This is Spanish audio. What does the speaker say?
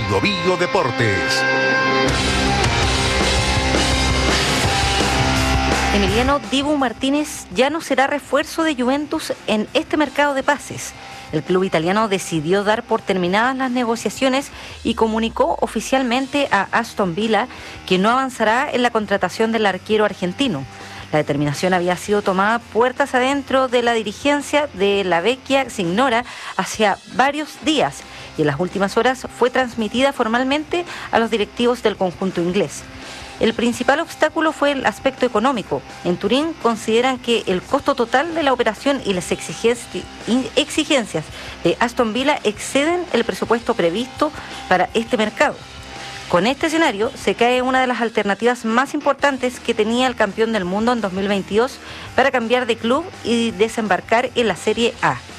Biobío Deportes. Emiliano Dibu Martínez ya no será refuerzo de Juventus en este mercado de pases. El club italiano decidió dar por terminadas las negociaciones y comunicó oficialmente a Aston Villa que no avanzará en la contratación del arquero argentino. La determinación había sido tomada puertas adentro de la dirigencia de la Vecchia Signora hacia varios días y en las últimas horas fue transmitida formalmente a los directivos del conjunto inglés. El principal obstáculo fue el aspecto económico. En Turín consideran que el costo total de la operación y las exigencias de Aston Villa exceden el presupuesto previsto para este mercado. Con este escenario se cae una de las alternativas más importantes que tenía el campeón del mundo en 2022 para cambiar de club y desembarcar en la Serie A.